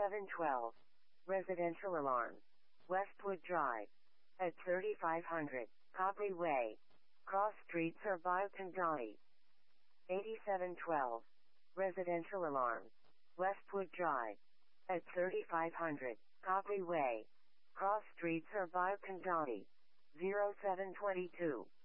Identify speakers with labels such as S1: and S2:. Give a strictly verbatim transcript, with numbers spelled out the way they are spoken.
S1: eighty-seven twelve. Residential alarm. Westwood Drive. At thirty-five hundred. Capri Way. Cross Street Survived Kandani. eighty-seven twelve. Residential alarm. Westwood Drive. At thirty-five hundred. Capri Way. Cross Street Survived Kandani. zero seven two two.